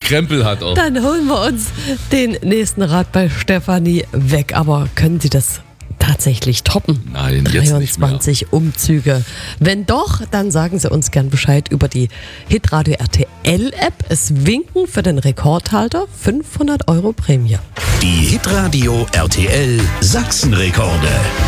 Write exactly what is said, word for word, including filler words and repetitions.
Krempel hat auch. Dann holen wir uns den nächsten Rat bei Stefanie weg. Aber können Sie das tatsächlich toppen? Nein, jetzt nicht mehr. dreiundzwanzig Umzüge. Wenn doch, dann sagen Sie uns gern Bescheid über die Hitradio R T L App. Es winken für den Rekordhalter fünfhundert Euro Prämie. Die Hitradio R T L Sachsenrekorde.